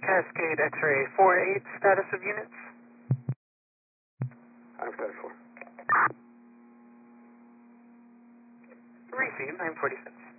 Cascade X-ray 48, status of units. I'm status 4. Receive 946.